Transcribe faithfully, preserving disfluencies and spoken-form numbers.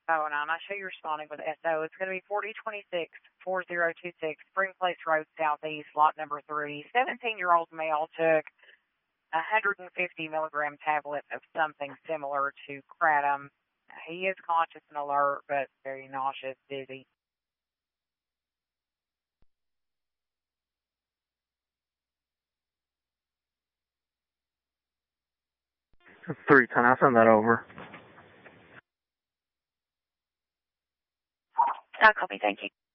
Oh, nine. I show you responding with S O. It's going to be forty twenty-six, four zero two six, Spring Place Road, Southeast, lot number three. seventeen-year-old male took one hundred fifty milligram tablet of something similar to kratom. He is conscious and alert, but very nauseous, dizzy. three ten, I'll send that over. I'll copy, thank you.